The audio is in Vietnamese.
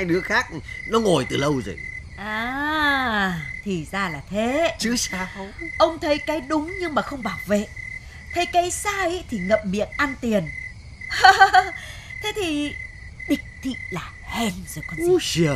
hai đứa khác nó ngồi từ lâu rồi. À, thì ra là thế. Chứ sao? Ông thấy cái đúng nhưng mà không bảo vệ, thấy cái sai thì ngậm miệng ăn tiền. Thế thì đích thị là hèn rồi còn gì. Úi giời.